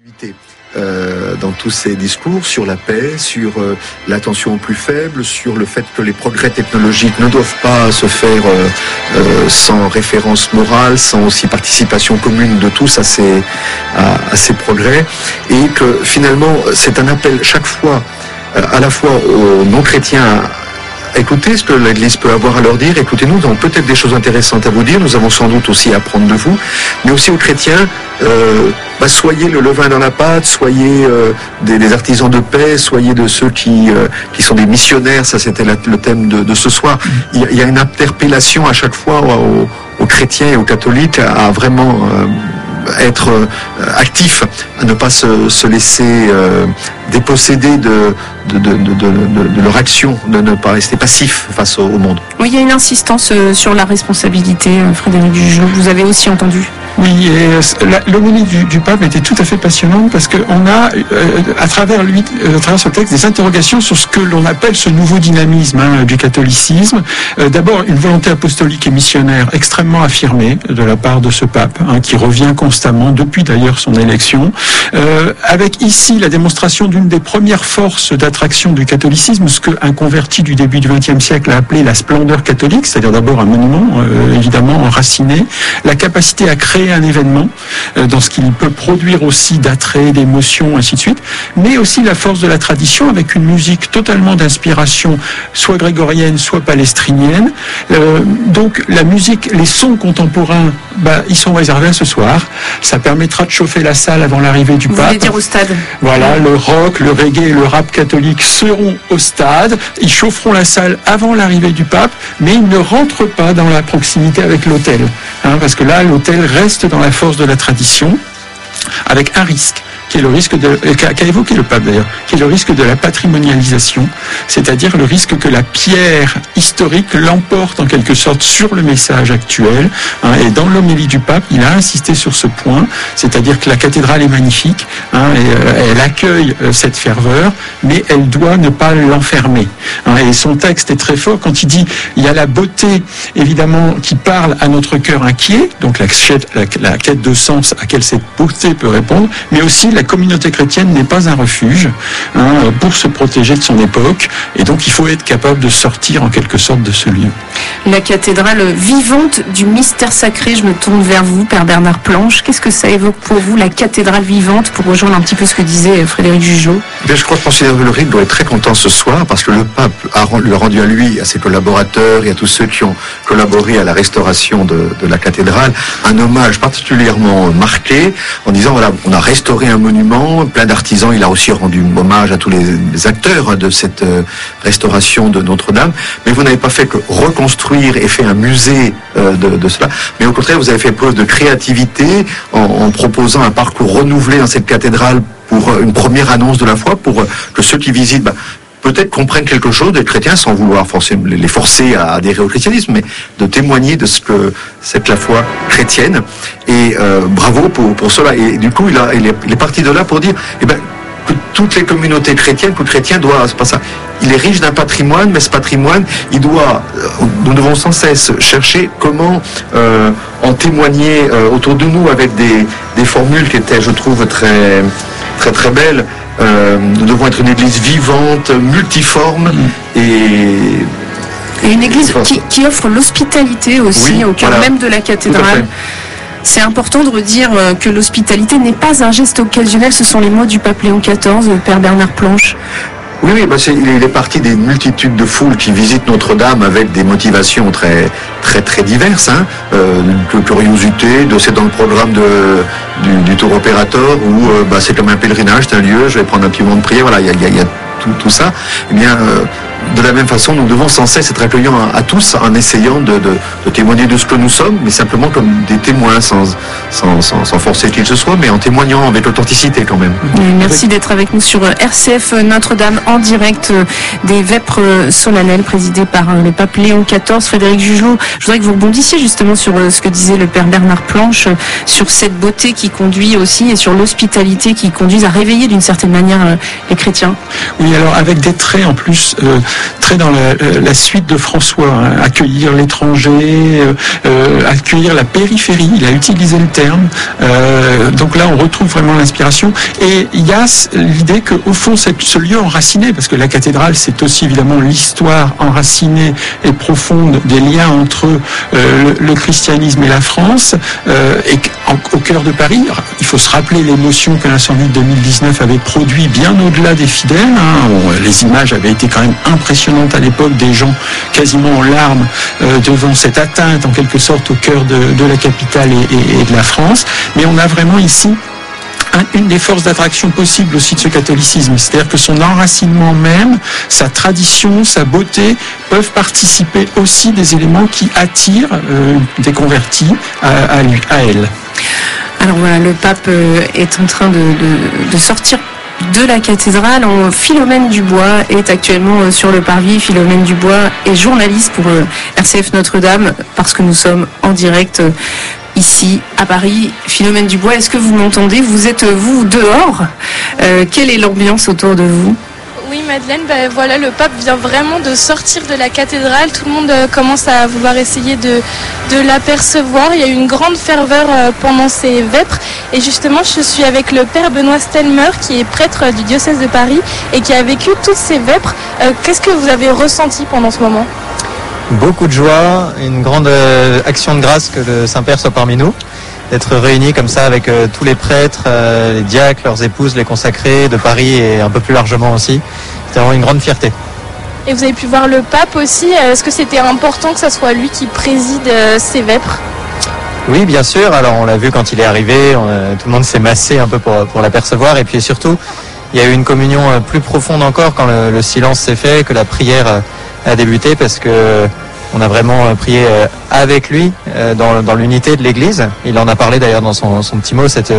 Dans tous ces discours sur la paix, sur l'attention aux plus faibles, sur le fait que les progrès technologiques ne doivent pas se faire sans référence morale, sans aussi participation commune de tous à ces progrès, et que finalement c'est un appel chaque fois à la fois aux non-chrétiens à écoutez ce que l'Église peut avoir à leur dire, écoutez-nous, nous avons peut-être des choses intéressantes à vous dire, nous avons sans doute aussi à apprendre de vous, mais aussi aux chrétiens, soyez le levain dans la pâte, soyez des artisans de paix, soyez de ceux qui sont des missionnaires, ça c'était le thème de ce soir. Il y a une interpellation à chaque fois aux chrétiens et aux catholiques à vraiment être actifs, à ne pas se laisser déposséder de leur action, de ne pas rester passif face au monde. Oui, il y a une insistance sur la responsabilité, Frédéric Jujot, vous avez aussi entendu. Oui, et l'homélie du pape était tout à fait passionnante parce qu'on a, à travers ce texte, des interrogations sur ce que l'on appelle ce nouveau dynamisme du catholicisme. D'abord, une volonté apostolique et missionnaire extrêmement affirmée de la part de ce pape, qui revient constamment, depuis d'ailleurs son élection, avec ici la démonstration d'une des premières forces d'attraction du catholicisme, ce qu'un converti du début du XXe siècle a appelé la splendeur catholique, c'est-à-dire d'abord un monument, évidemment enraciné, la capacité à créer un événement dans ce qu'il peut produire aussi d'attrait, d'émotion, ainsi de suite, mais aussi la force de la tradition avec une musique totalement d'inspiration, soit grégorienne, soit palestrinienne. Donc la musique, les sons contemporains, ils sont réservés à ce soir. Ça permettra de chauffer la salle avant l'arrivée du pape. Vous voulez dire au stade? Voilà, le rock, le reggae et le rap catholique seront au stade. Ils chaufferont la salle avant l'arrivée du pape, mais ils ne rentrent pas dans la proximité avec l'autel. Parce que là, l'autel reste dans la force de la tradition, avec un risque, qui est le risque qu'a évoqué le pape d'ailleurs, qui est le risque de la patrimonialisation, c'est-à-dire le risque que la pierre historique l'emporte en quelque sorte sur le message actuel. Et dans l'homélie du pape, il a insisté sur ce point, c'est-à-dire que la cathédrale est magnifique, et elle accueille cette ferveur, mais elle doit ne pas l'enfermer. Et son texte est très fort quand il dit, il y a la beauté évidemment qui parle à notre cœur inquiet, donc la quête de sens à laquelle cette beauté peut répondre, mais aussi la communauté chrétienne n'est pas un refuge pour se protéger de son époque, et donc il faut être capable de sortir en quelque sorte de ce lieu. La cathédrale vivante du mystère sacré, je me tourne vers vous, Père Bernard Planche. Qu'est-ce que ça évoque pour vous, la cathédrale vivante, pour rejoindre un petit peu ce que disait Frédéric Jujot? Je crois que Monseigneur Ulrich doit être très content ce soir parce que le pape lui a rendu à lui, à ses collaborateurs et à tous ceux qui ont collaboré à la restauration de la cathédrale un hommage particulièrement marqué en disant voilà, on a restauré un monument, plein d'artisans, il a aussi rendu hommage à tous les acteurs de cette restauration de Notre-Dame, mais vous n'avez pas fait que reconstruire et fait un musée de cela, mais au contraire vous avez fait preuve de créativité en proposant un parcours renouvelé dans cette cathédrale pour une première annonce de la foi, pour que ceux qui visitent peut-être comprennent quelque chose des chrétiens sans vouloir les forcer à adhérer au christianisme, mais de témoigner de ce que c'est la foi chrétienne. Et bravo pour cela. Et du coup, il est parti de là pour dire que toutes les communautés chrétiennes, tout chrétien doit, c'est pas ça. Il est riche d'un patrimoine, mais ce patrimoine, nous devons sans cesse chercher comment en témoigner autour de nous avec des formules qui étaient, je trouve, très très très belles. Nous devons être une église vivante, multiforme et une église qui offre l'hospitalité aussi au cœur même de la cathédrale. C'est important de redire que l'hospitalité n'est pas un geste occasionnel, ce sont les mots du pape Léon XIV, Père Bernard Planche. Oui, il est parti des multitudes de foules qui visitent Notre-Dame avec des motivations très très très diverses, de curiosité, c'est dans le programme du tour opérateur où c'est comme un pèlerinage, c'est un lieu, je vais prendre un petit moment de prière, voilà, il y a tout ça. Eh bien, de la même façon, nous devons sans cesse être accueillants à tous en essayant de témoigner de ce que nous sommes, mais simplement comme des témoins, sans forcer qui que ce soit, mais en témoignant avec authenticité quand même. Merci d'être avec nous sur RCF Notre-Dame en direct des Vêpres solennelles présidées par le pape Léon XIV. Frédéric Jujot, je voudrais que vous rebondissiez justement sur ce que disait le Père Bernard Planche, sur cette beauté qui conduit aussi et sur l'hospitalité qui conduit à réveiller d'une certaine manière les chrétiens. Oui, alors avec des traits en plus très dans la suite de François, hein, accueillir l'étranger, accueillir la périphérie. Il a utilisé le terme. Donc là, on retrouve vraiment l'inspiration. Et il y a l'idée qu'au fond, ce lieu enraciné, parce que la cathédrale, c'est aussi évidemment l'histoire enracinée et profonde des liens entre le christianisme et la France, et au cœur de Paris. Il faut se rappeler l'émotion que l'incendie de 2019 avait produit bien au-delà des fidèles. Hein. Les images avaient été quand même impressionnantes à l'époque, des gens quasiment en larmes devant cette atteinte en quelque sorte au cœur de la capitale et de la France. Mais on a vraiment ici une des forces d'attraction possibles aussi de ce catholicisme, c'est-à-dire que son enracinement même, sa tradition, sa beauté peuvent participer aussi des éléments qui attirent des convertis à elle. Alors voilà, le pape est en train de sortir de la cathédrale. Philomène Dubois est actuellement sur le parvis. Philomène Dubois est journaliste pour RCF Notre-Dame, parce que nous sommes en direct ici à Paris. Philomène Dubois, est-ce que vous m'entendez? Vous êtes, vous, dehors. Quelle est l'ambiance autour de vous? Oui, Madeleine, voilà, le pape vient vraiment de sortir de la cathédrale. Tout le monde commence à vouloir essayer de l'apercevoir. Il y a eu une grande ferveur pendant ces vêpres. Et justement, je suis avec le père Benoît Stelmer, qui est prêtre du diocèse de Paris et qui a vécu toutes ces vêpres. Qu'est-ce que vous avez ressenti pendant ce moment? Beaucoup de joie, une grande action de grâce que le Saint-Père soit parmi nous, d'être réunis comme ça avec tous les prêtres, les diacres, leurs épouses, les consacrés de Paris et un peu plus largement aussi. C'était vraiment une grande fierté. Et vous avez pu voir le pape aussi. Est-ce que c'était important que ce soit lui qui préside ces vêpres? Oui, bien sûr. Alors on l'a vu quand il est arrivé, tout le monde s'est massé un peu pour l'apercevoir. Et puis surtout, il y a eu une communion plus profonde encore quand le silence s'est fait, que la prière a débuté, parce que on a vraiment prié avec lui dans l'unité de l'Église. Il en a parlé d'ailleurs dans son petit mot, cette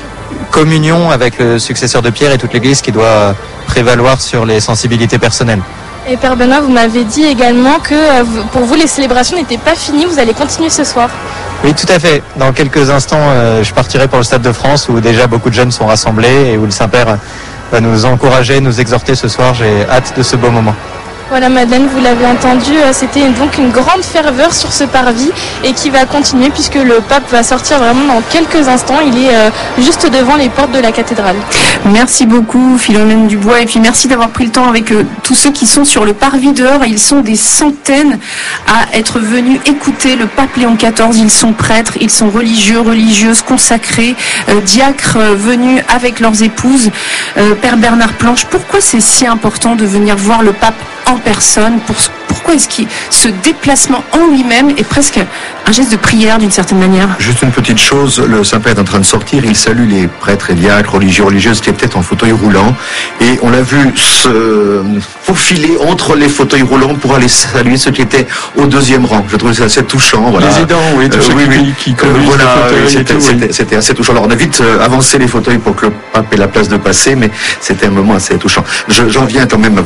communion avec le successeur de Pierre et toute l'Église qui doit prévaloir sur les sensibilités personnelles. Et Père Benoît, vous m'avez dit également que pour vous les célébrations n'étaient pas finies, vous allez continuer ce soir. Oui, tout à fait. Dans quelques instants, je partirai pour le Stade de France où déjà beaucoup de jeunes sont rassemblés et où le Saint-Père va nous encourager, nous exhorter ce soir. J'ai hâte de ce beau moment. Voilà, Madeleine, vous l'avez entendu, c'était donc une grande ferveur sur ce parvis et qui va continuer puisque le pape va sortir vraiment dans quelques instants. Il est juste devant les portes de la cathédrale. Merci beaucoup, Philomène Dubois, et puis merci d'avoir pris le temps avec tous ceux qui sont sur le parvis dehors. Ils sont des centaines à être venus écouter le pape Léon XIV. Ils sont prêtres, ils sont religieux, religieuses, consacrés, diacres venus avec leurs épouses. Père Bernard Planche, pourquoi c'est si important de venir voir le pape en personne? Pourquoi est-ce que ce déplacement en lui-même est presque un geste de prière d'une certaine manière? Juste une petite chose, le Saint-Père est en train de sortir, il salue les prêtres et diacres, religieux, religieuses qui étaient en fauteuil roulant, et on l'a vu se faufiler entre les fauteuils roulants pour aller saluer ceux qui étaient au deuxième rang. Je trouve ça assez touchant. Voilà. Les aidants, oui, tous ceux qui voilà, fauteuils c'était assez touchant. Alors on a vite avancé les fauteuils pour que le pape ait la place de passer, mais c'était un moment assez touchant. J'en viens quand même à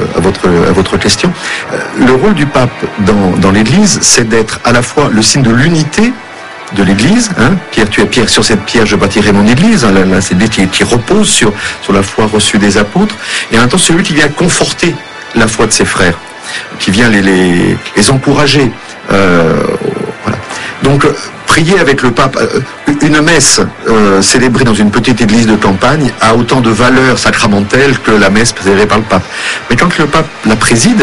votre question. Le rôle du pape dans l'Église, c'est d'être à la fois le signe de l'unité de l'Église. Hein. Pierre, tu es pierre, sur cette pierre je bâtirai mon Église. Hein. Là, c'est l'Église qui repose sur la foi reçue des apôtres. Et en même temps, celui qui vient conforter la foi de ses frères, qui vient les encourager. Voilà. Donc, prier avec le pape, une messe célébrée dans une petite église de campagne a autant de valeur sacramentelle que la messe célébrée par le pape. Mais quand le pape la préside,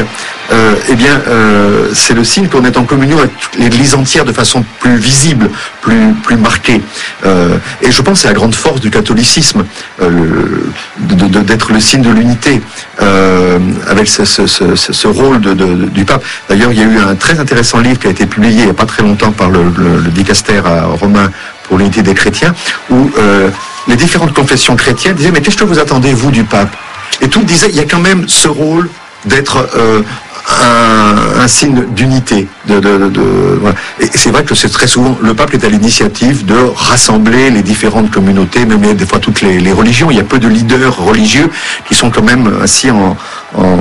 c'est le signe qu'on est en communion avec l'église entière de façon plus visible, plus marquée. Et je pense que c'est la grande force du catholicisme, d'être le signe de l'unité, avec ce rôle du pape. D'ailleurs, il y a eu un très intéressant livre qui a été publié il n'y a pas très longtemps par le dicaster romain pour l'unité des chrétiens, où les différentes confessions chrétiennes disaient « Mais qu'est-ce que vous attendez, vous, du pape ?» Et tout disait, il y a quand même ce rôle d'être un signe d'unité. Voilà. Et c'est vrai que c'est très souvent le pape qui est à l'initiative de rassembler les différentes communautés, même des fois toutes les religions. Il y a peu de leaders religieux qui sont quand même assis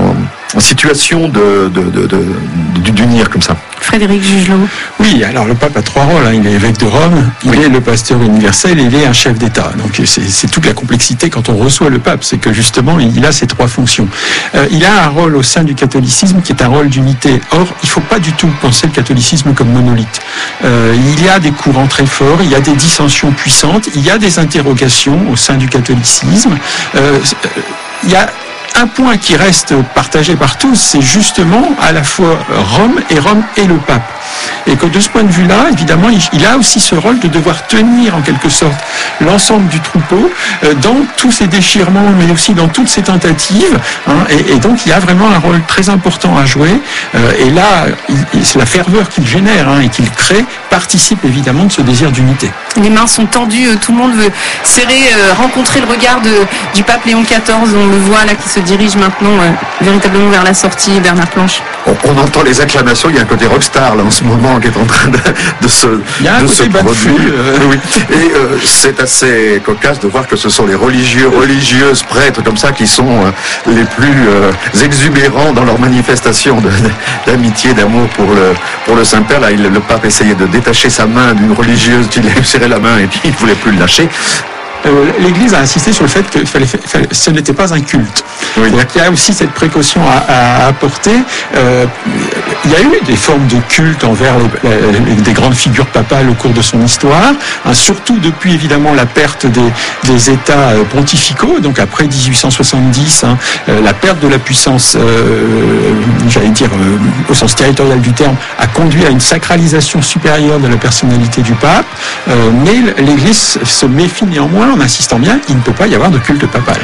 en situation d'unir comme ça. Frédéric Jugelot. Oui, alors le pape a 3 rôles. Il est évêque de Rome, il est le pasteur universel et il est un chef d'État. Donc c'est toute la complexité quand on reçoit le pape, c'est que justement il a ces 3 fonctions. Il a un rôle au sein du catholicisme qui est un rôle d'unité. Or, il ne faut pas du tout penser le catholicisme comme monolithe. Il y a des courants très forts, il y a des dissensions puissantes, il y a des interrogations au sein du catholicisme. Il y a un point qui reste partagé par tous, c'est justement à la fois Rome et le pape. Et que de ce point de vue-là, évidemment, il a aussi ce rôle de devoir tenir en quelque sorte l'ensemble du troupeau dans tous ces déchirements, mais aussi dans toutes ces tentatives. Et donc, il a vraiment un rôle très important à jouer. Et là, c'est la ferveur qu'il génère et qu'il crée participe évidemment de ce désir d'unité. Les mains sont tendues, tout le monde veut serrer, rencontrer le regard du pape Léon XIV. On le voit là qui se dirige maintenant véritablement vers la sortie, Bernard Planche. On entend les acclamations, il y a un côté rockstar là en ce moment qui est en train de se produire. Oui. Et c'est assez cocasse de voir que ce sont les religieuses, prêtres comme ça qui sont les plus exubérants dans leur manifestation d'amitié, d'amour pour le Saint-Père. Là, le pape essayait de détacher sa main d'une religieuse qui lui serrait la main et puis il ne voulait plus le lâcher. L'Église a insisté sur le fait que ce n'était pas un culte. Oui. Il y a aussi cette précaution à apporter. Il y a eu des formes de culte envers des grandes figures papales au cours de son histoire, surtout depuis évidemment la perte des États pontificaux, donc après 1870, la perte de la puissance, j'allais dire au sens territorial du terme, a conduit à une sacralisation supérieure de la personnalité du pape, mais l'Église se méfie néanmoins en insistant bien, il ne peut pas y avoir de culte papal.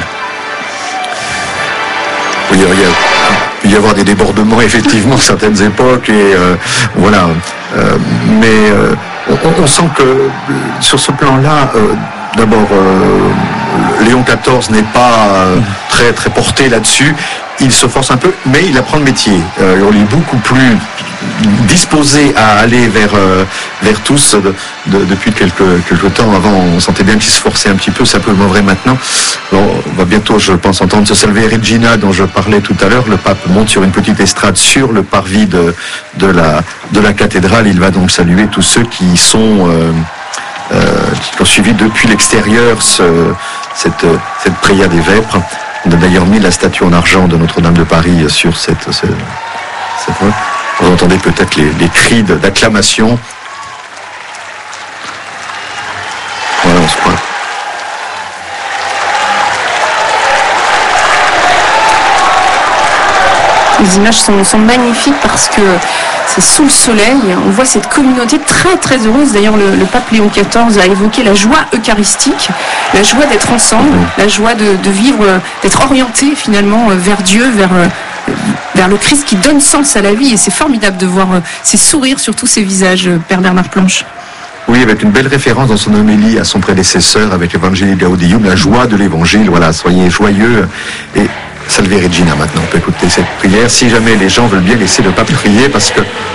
Oui, il peut y avoir des débordements effectivement à certaines époques et voilà. Mais on sent que sur ce plan-là, d'abord, Léon XIV n'est pas très très porté là-dessus. Il se force un peu, mais il apprend le métier. On est beaucoup plus disposé à aller vers tous depuis quelques temps. Avant, on sentait bien qu'il se forçait un petit peu. C'est un peu le vrai maintenant. Alors, on va bientôt, je pense, entendre ce Salve Regina dont je parlais tout à l'heure. Le pape monte sur une petite estrade sur le parvis de la cathédrale. Il va donc saluer tous ceux qui ont suivi depuis l'extérieur cette prière des vêpres. On a d'ailleurs mis la statue en argent de Notre-Dame de Paris sur cette voie. Vous entendez peut-être les cris d'acclamation. Voilà, on se croit. Les images sont magnifiques parce que c'est sous le soleil. On voit cette communauté très très heureuse. D'ailleurs, le pape Léon XIV a évoqué la joie eucharistique, la joie d'être ensemble, la joie de vivre, d'être orienté finalement vers Dieu, vers le Christ qui donne sens à la vie. Et c'est formidable de voir ces sourires sur tous ces visages, Père Bernard Planche. Oui, avec une belle référence dans son homélie à son prédécesseur avec l'Evangelii Gaudium, la joie de l'Évangile. Voilà, soyez joyeux. Et Salve Regina maintenant, on peut écouter cette prière. Si jamais les gens veulent bien laisser le pape prier, parce que